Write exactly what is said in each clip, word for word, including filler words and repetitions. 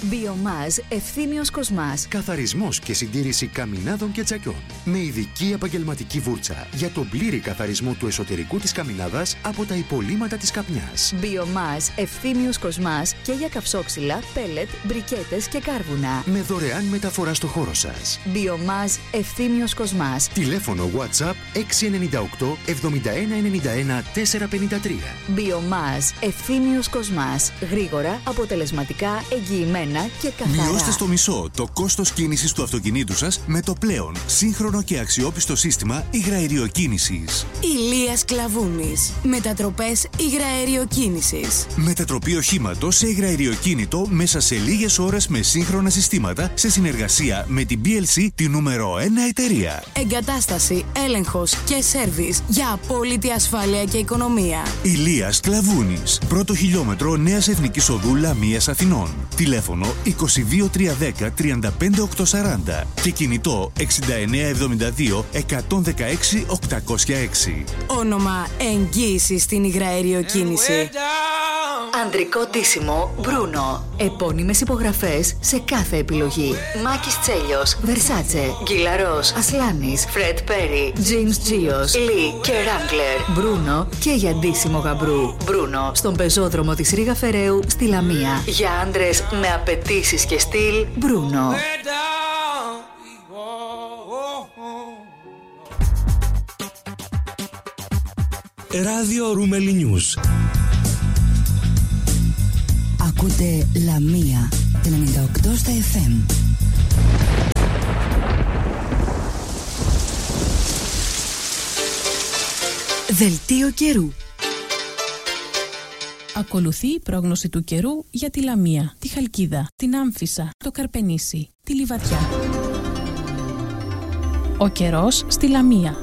Biomaz Ευθύμιος Κοσμάς. Καθαρισμός και συντήρηση καμινάδων και τσακιών. Με ειδική επαγγελματική βούρτσα για τον πλήρη καθαρισμό του εσωτερικού της καμινάδας από τα υπολείμματα της καπνιάς. Biomaz Ευθύμιος Κοσμάς και για καυσόξυλα, πέλετ, μπρικέτες και κάρβουνα. Με δωρεάν μεταφορά στο χώρο σας. Biomaz Ευθύμιος Κοσμάς. Τηλέφωνο WhatsApp έξι εννιά οκτώ εβδομήντα ένα ενενήντα ένα τετρακόσια πενήντα τρία. Biomaz Ευθύμιος Κοσμάς. Γρήγορα, αποτελεσματικά, εγγυημένα και καθαρά. Μειώστε στο μισό το κόστος κίνησης του αυτοκινήτου σας με το πλέον σύγχρονο και αξιόπιστο σύστημα υγραεριοκίνησης. Ηλίας Κλαβούνης. Μετατροπές υγραεριοκίνησης. Μετατροπή οχήματος σε υγραεριοκίνητο μέσα σε λίγες ώρες με σύγχρονα συστήματα σε συνεργασία με την μπι ελ σι, τη νούμερο ένα εταιρεία. Εγκατάσταση, έλεγχος και σέρβις για απόλυτη ασφάλεια και οικονομία. Ηλίας Κλαβούνης. Πρώτο χιλιόμετρο Νέας Εθνικής Οδού Λαμίας Αθηνών. Τηλέφωνο είκοσι δύο τριακόσια δέκα τριάντα πέντε οκτακόσια σαράντα και κινητό εξήντα εννιά εβδομήντα δύο εκατόν δεκαέξι οκτακόσια έξι. Όνομα εγγύηση στην υγραεριοκίνηση. Ανδρικό ντύσιμο Μπρούνο. Επώνυμες υπογραφές σε κάθε επιλογή. Μάκης Τσέλιος, Βερσάτσε, Γκυλαρός, Ασλάνης, Φρεντ Πέρι, Τζέιμς Τζίος, Λι και Ράγκλερ. Μπρούνο και για ντύσιμο γαμπρού. Μπρούνο στον πεζόδρομο της Ρήγα Φεραίου στη Λαμία. Για άντρες με απαιτήσεις και στυλ, Μπρούνο. Ράδιο Ρούμελι Νιούς. Ακούτε Λαμία ενενήντα οκτώ στα εφ εμ. Δελτίο καιρού. Ακολουθεί η πρόγνωση του καιρού για τη Λαμία, τη Χαλκίδα, την Άμφισσα, το Καρπενήσι, τη Λιβαδιά. Ο καιρός στη Λαμία.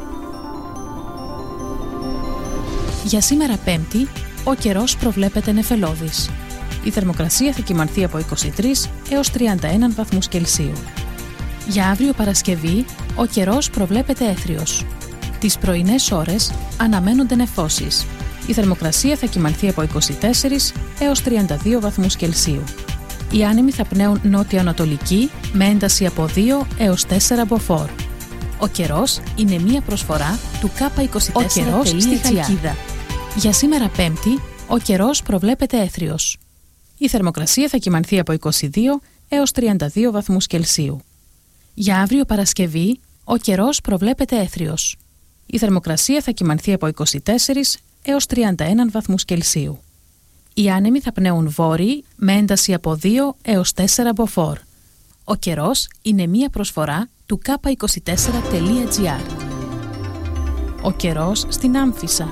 Για σήμερα Πέμπτη, ο καιρός προβλέπεται νεφελώδης. Η θερμοκρασία θα κυμανθεί από είκοσι τρεις έως τριάντα ένα βαθμούς Κελσίου. Για αύριο Παρασκευή, ο καιρός προβλέπεται έθριος. Τις πρωινές ώρες αναμένονται νεφώσεις. Η θερμοκρασία θα κυμανθεί από είκοσι τέσσερις έως τριάντα δύο βαθμούς Κελσίου. Οι άνεμοι θα πνέουν νότιο-ανατολική με ένταση από δύο έως τέσσερα μποφόρ. Ο καιρός είναι μία προσφορά του κάπα είκοσι τέσσερα τελεία τζι άρ. Στη Χαλκίδα. Για σήμερα Πέμπτη, ο καιρός προβλέπεται έθριος. Η θερμοκρασία θα κυμανθεί από είκοσι δύο έως τριάντα δύο βαθμούς Κελσίου. Για αύριο Παρασκευή, ο καιρός προβλέπεται έθριος. Η θερμοκρασία θα κυμανθεί από είκοσι τέσσερις έως τριάντα ένα βαθμούς Κελσίου. Οι άνεμοι θα πνέουν βόρειοι με ένταση από δύο έως τέσσερα μποφόρ. Ο καιρός είναι μία προσφορά του κάπα είκοσι τέσσερα τελεία τζι άρ. Ο καιρός στην Άμφισσα.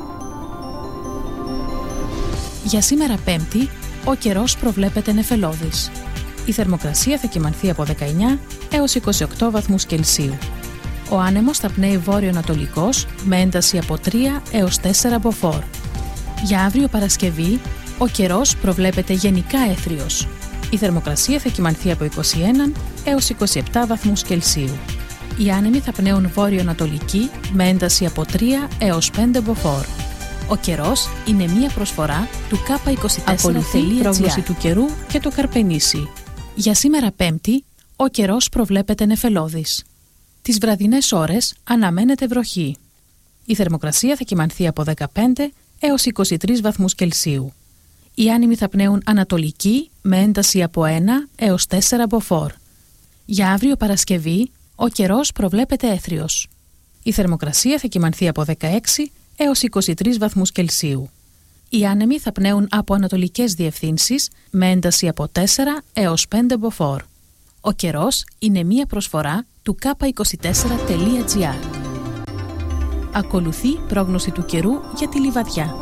Για σήμερα Πέμπτη, ο καιρός προβλέπεται νεφελώδης. Η θερμοκρασία θα κυμανθεί από δεκαεννιά έως είκοσι οκτώ βαθμούς Κελσίου. Ο άνεμος θα πνέει βόρειο-ανατολικός με ένταση από τρία έως τέσσερα μποφόρ. Για αύριο Παρασκευή, ο καιρός προβλέπεται γενικά έθριος. Η θερμοκρασία θα κυμανθεί από είκοσι ένα έως είκοσι επτά βαθμούς Κελσίου. Οι άνεμοι θα πνέουν βόρειο-ανατολική με ένταση από τρία έως πέντε μποφόρ. Ο καιρός είναι μία προσφορά του κάπα είκοσι τέσσερα τελεία τζι άρ. Ακολουθεί η πρόγνωση του καιρού και το Καρπενήσι. Για σήμερα Πέμπτη, ο καιρός προβλέπεται νεφελώδης. Τις βραδινές ώρες αναμένεται βροχή. Η θερμοκρασία θα κυμανθεί από δεκαπέντε έως είκοσι τρεις βαθμούς Κελσίου. Οι άνεμοι θα πνέουν ανατολική με ένταση από ένα έως τέσσερα μποφόρ. Για αύριο Παρασκευή, ο καιρός προβλέπεται έθριος. Η θερμοκρασία θα κυμανθεί από δεκαέξι έως είκοσι τρεις βαθμούς Κελσίου. Οι άνεμοι θα πνέουν από ανατολικές διευθύνσεις με ένταση από τέσσερα έως πέντε μποφόρ. Ο καιρός είναι μία προσφορά του κάπα είκοσι τέσσερα τελεία τζι άρ. Ακολουθεί πρόγνωση του καιρού για τη Λιβαδιά.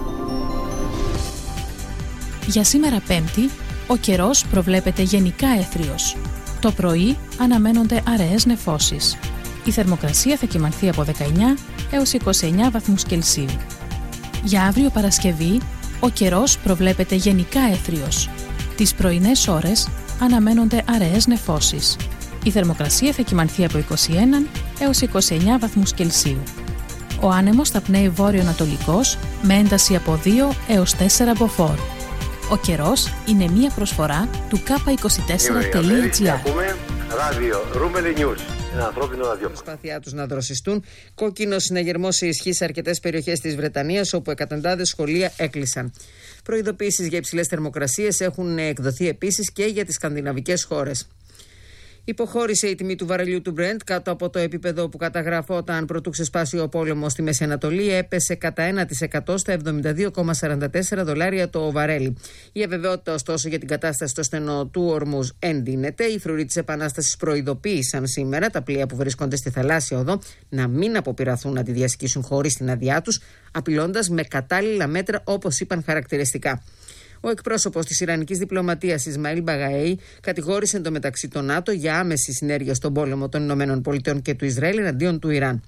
Για σήμερα Πέμπτη, ο καιρός προβλέπεται γενικά έθριος. Το πρωί αναμένονται αραιές νεφώσεις. Η θερμοκρασία θα κυμανθεί από δεκαεννιά έως είκοσι εννιά βαθμούς Κελσίου. Για αύριο Παρασκευή, ο καιρός προβλέπεται γενικά έθριος. Τις πρωινές ώρες αναμένονται αραιές νεφώσεις. Η θερμοκρασία θα κυμανθεί από είκοσι ένα έως είκοσι εννιά βαθμούς Κελσίου. Ο άνεμος θα πνέει βόρειο-ανατολικός με ένταση από δύο έως τέσσερα μποφόρ. Ο καιρός είναι μια προσφορά του κάπα είκοσι τέσσερα τελεία τζι άρ. Ράδιο Ρούμελι News. Ένα ανθρώπινο ραδιόφωνο. Προσπάθειά τους να δροσιστούν. Κόκκινο συναγερμός σε ισχύ σε αρκετές περιοχές της Βρετανίας, όπου εκατοντάδες σχολεία έκλεισαν. Προειδοποιήσεις για υψηλές θερμοκρασίες έχουν εκδοθεί επίσης και για τις σκανδιναβικές χώρες. Υποχώρησε η τιμή του βαρελιού του Brent κάτω από το επίπεδο που καταγραφόταν πρωτού ξεσπάσει ο πόλεμος στη Μέση Ανατολή. Έπεσε κατά ένα τοις εκατό στα εβδομήντα δύο κόμμα σαράντα τέσσερα δολάρια το βαρέλι. Η αβεβαιότητα, ωστόσο, για την κατάσταση στο στενό του Ορμούζ εντείνεται. Οι φρουροί της Επανάστασης προειδοποίησαν σήμερα τα πλοία που βρίσκονται στη θαλάσσια οδό να μην αποπειραθούν να τη διασχίσουν χωρίς την άδειά τους, απειλώντας με κατάλληλα μέτρα, όπως είπαν χαρακτηριστικά. Ο εκπρόσωπος της Ιρανικής διπλωματίας Ισμαήλ Μπαγαέι κατηγόρησε εντωμεταξύ τον ΝΑΤΟ για άμεση συνέργεια στον πόλεμο των Ηνωμένων Πολιτειών και του Ισραήλ εναντίον του Ιράν.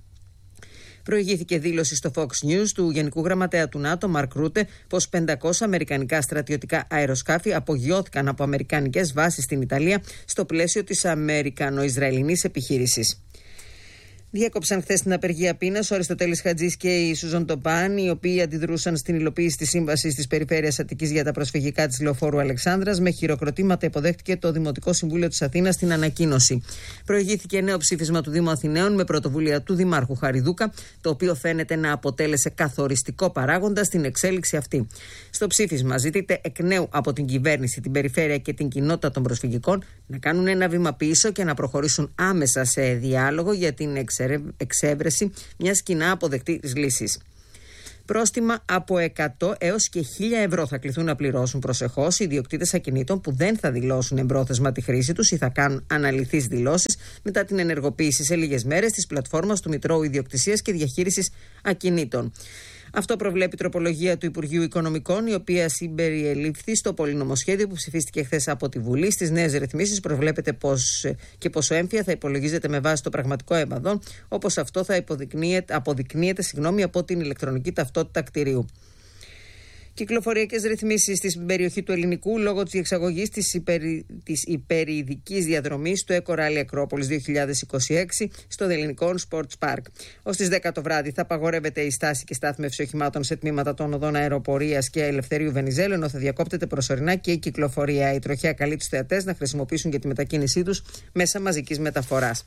Προηγήθηκε δήλωση στο Fox News του Γενικού Γραμματέα του ΝΑΤΟ, Μαρκ Ρούτε, πως πεντακόσια αμερικανικά στρατιωτικά αεροσκάφη απογειώθηκαν από αμερικανικές βάσεις στην Ιταλία στο πλαίσιο της αμερικανο-ισραηλινής επιχείρησης. Διέκοψαν χθες την απεργία πείνας ο Αριστοτέλης Χατζής και η Σουζόν Τοπάν, οι οποίοι αντιδρούσαν στην υλοποίηση της σύμβασης της Περιφέρειας Αττικής για τα προσφυγικά της Λεωφόρου Αλεξάνδρας. Με χειροκροτήματα υποδέχτηκε το Δημοτικό Συμβούλιο της Αθήνας την ανακοίνωση. Προηγήθηκε νέο ψήφισμα του Δήμου Αθηναίων με πρωτοβουλία του Δημάρχου Χαριδούκα, το οποίο φαίνεται να αποτέλεσε καθοριστικό παράγοντα στην εξέλιξη αυτή. Στο ψήφισμα ζητείται εκ νέου από την κυβέρνηση, την περιφέρεια και την κοινότητα των προσφυγικών να κάνουν ένα βήμα πίσω και να προχωρήσουν άμεσα σε διάλογο για την εξέβρεση μιας κοινά αποδεκτής λύσης. Πρόστιμα από εκατό έως και χίλια ευρώ θα κληθούν να πληρώσουν προσεχώς οι ιδιοκτήτες ακινήτων που δεν θα δηλώσουν εμπρόθεσμα τη χρήση τους ή θα κάνουν αναλυθείς δηλώσεις μετά την ενεργοποίηση σε λίγες μέρες της πλατφόρμας του Μητρώου Ιδιοκτησίας και Διαχείρισης Ακινήτων. Αυτό προβλέπει η τροπολογία του Υπουργείου Οικονομικών, η οποία συμπεριελήφθη στο πολυνομοσχέδιο που ψηφίστηκε χθες από τη Βουλή. Στις νέες ρυθμίσεις προβλέπεται πως και πόσο έμφυα θα υπολογίζεται με βάση το πραγματικό έμβαδο, όπως αυτό θα αποδεικνύεται, αποδεικνύεται συγγνώμη, από την ηλεκτρονική ταυτότητα κτηρίου. Κυκλοφοριακές ρυθμίσεις στην περιοχή του Ελληνικού λόγω της διεξαγωγής της, υπερι... της υπερηδικής διαδρομής του Eco Rally Ακρόπολης δύο χιλιάδες είκοσι έξι στο Ελληνικό Sports Park. Ως τις δέκα το βράδυ θα απαγορεύεται η στάση και στάθμευση οχημάτων σε τμήματα των οδών αεροπορίας και Ελευθερίου Βενιζέλου, ενώ θα διακόπτεται προσωρινά και η κυκλοφορία. Η τροχέα καλεί τους θεατές να χρησιμοποιήσουν για τη μετακίνησή τους μέσα μαζικής μεταφοράς.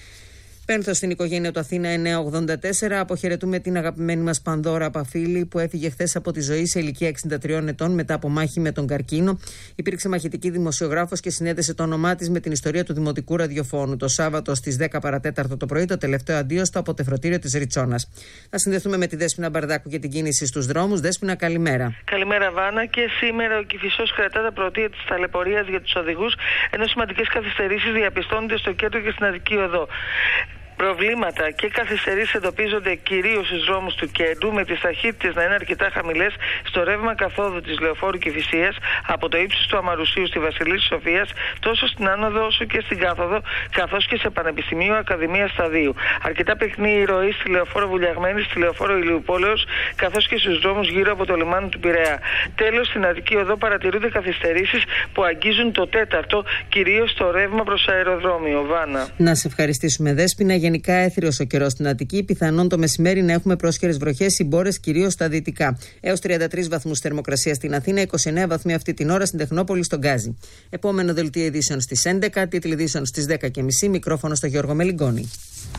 Πένθος στην οικογένεια του Αθήνα εννιακόσια ογδόντα τέσσερα. Αποχαιρετούμε την αγαπημένη μας Πανδώρα Παφίλη, που έφυγε χθες από τη ζωή σε ηλικία εξήντα τριών ετών μετά από μάχη με τον καρκίνο. Υπήρξε μαχητική δημοσιογράφος και συνέδεσε το όνομά της με την ιστορία του δημοτικού ραδιοφώνου. Το Σάββατο στις δέκα παρά τέταρτο το πρωί, το τελευταίο αντίο στο αποτεφρωτήριο της Ριτσόνας. Να συνδεθούμε με τη Δέσποινα Μπαρδάκου για την κίνηση στους δρόμους. Δέσποινα, καλημέρα. Καλημέρα, Βάνα. Και σήμερα ο Κηφισός κρατά τα πρωτεία της ταλαιπωρίας για τους οδηγούς, ενώ σημαντικές καθυστερήσεις διαπιστώνονται στο κέντρο και στην Αττική Οδό. Προβλήματα και καθυστερήσεις εντοπίζονται κυρίως στους δρόμους του κέντρου, με τις ταχύτητες να είναι αρκετά χαμηλές στο ρεύμα καθόδου της Λεωφόρου Κηφισίας από το ύψος του Αμαρουσίου στη Βασιλής Σοφίας, τόσο στην άνοδο όσο και στην κάθοδο, καθώς και σε Πανεπιστημίου Ακαδημία Σταδίου. Αρκετά πυκνή η ροή στη Λεωφόρο Βουλιαγμένη, στη Λεωφόρο Ηλιουπόλεως, καθώς και στους δρόμους γύρω από το λιμάνι του Πειραιά. Τέλος, στην Αττική Οδό παρατηρούνται καθυστερήσεις που αγγίζουν το τέταρτο, κυρίως το ρεύμα προς αεροδρόμιο. Βάνα. Να σε ευχαριστήσουμε, Δέσποινα. Γενικά έθριος ο καιρός στην Αττική. Πιθανόν το μεσημέρι να έχουμε πρόσχερες βροχές, συμπόρες κυρίως στα δυτικά. Έως τριάντα τρεις βαθμούς θερμοκρασία στην Αθήνα, είκοσι εννέα βαθμοί αυτή την ώρα στην Τεχνόπολη, στον Γκάζι. Επόμενο δελτίο ειδήσεων στις έντεκα, τίτλοι ειδήσεων στις δέκα και μισή. Μικρόφωνο στο Γιώργο Μελιγκόνη.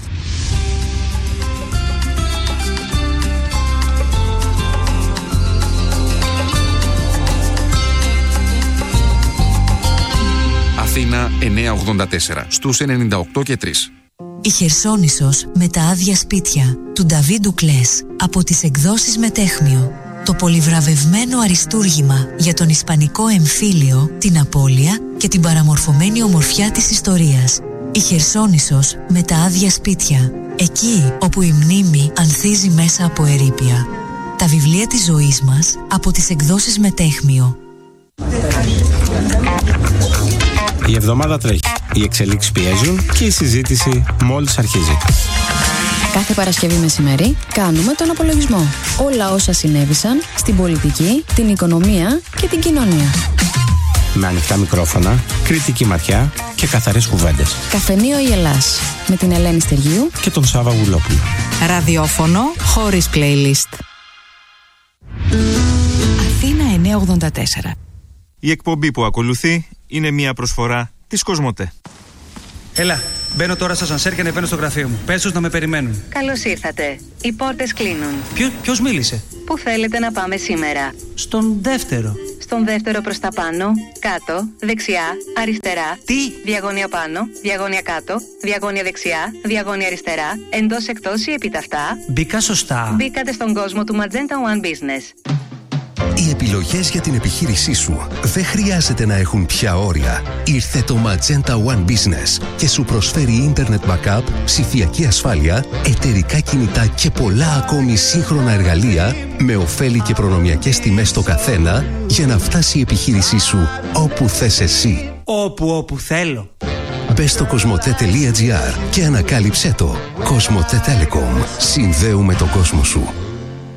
Αθήνα εννιακόσια ογδόντα τέσσερα στους ενενήντα οκτώ και τρία. Η Χερσόνησος με τα άδεια σπίτια του Νταβί Ντουκλές από τις εκδόσεις Μετέχμιο. Το πολυβραβευμένο αριστούργημα για τον ισπανικό εμφύλιο, την απώλεια και την παραμορφωμένη ομορφιά της ιστορίας. Η Χερσόνησος με τα άδεια σπίτια. Εκεί όπου η μνήμη ανθίζει μέσα από ερείπια. Τα βιβλία της ζωής μας από τις εκδόσεις Μετέχμιο. Η εβδομάδα τρέχει. Οι εξελίξεις πιέζουν και η συζήτηση μόλις αρχίζει. Κάθε Παρασκευή μεσημέρι κάνουμε τον απολογισμό. Όλα όσα συνέβησαν στην πολιτική, την οικονομία και την κοινωνία. Με ανοιχτά μικρόφωνα, κριτική ματιά και καθαρές κουβέντες. Καφενείο η Ελλάς με την Ελένη Στεργίου και τον Σάβα Γουλόπουλο. Ραδιόφωνο χωρίς playlist. Αθήνα εννιακόσια ογδόντα τέσσερα. Η εκπομπή που ακολουθεί είναι μια προσφορά της Κοσμοτέ. Έλα, μπαίνω τώρα στο σανσέρ και ανεβαίνω στο γραφείο μου. Πες τους να με περιμένουν. Καλώς ήρθατε. Οι πόρτες κλείνουν. Ποιο, ποιος μίλησε? Πού θέλετε να πάμε σήμερα? Στον δεύτερο. Στον δεύτερο προς τα πάνω, κάτω, δεξιά, αριστερά. Τι? Διαγώνια πάνω, διαγώνια κάτω, διαγώνια δεξιά, διαγώνια αριστερά, εντός εκτός ή επιταυτά. Μπήκα σωστά. Μπήκατε στον κόσμο του Magenta One Business. Οι επιλογές για την επιχείρησή σου δεν χρειάζεται να έχουν πια όρια. Ήρθε το Magenta One Business και σου προσφέρει Internet Backup, ψηφιακή ασφάλεια, εταιρικά κινητά και πολλά ακόμη σύγχρονα εργαλεία με ωφέλη και προνομιακές τιμές στο καθένα για να φτάσει η επιχείρησή σου όπου θες εσύ. Όπου όπου θέλω. Μπες στο κοσμοτέ τελεία τζι άρ και ανακάλυψέ το. Κοσμοτέ Telecom. Συνδέουμε τον κόσμο σου.